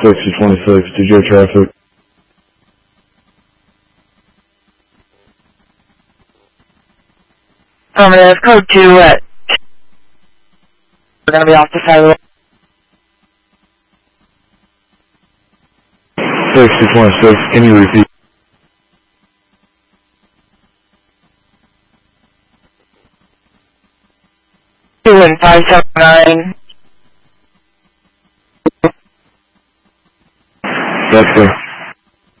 6026, DJ traffic. Affirmative, code 2 at... We're going to be off the side of the... 6026, can you repeat? Two and 579. That's good.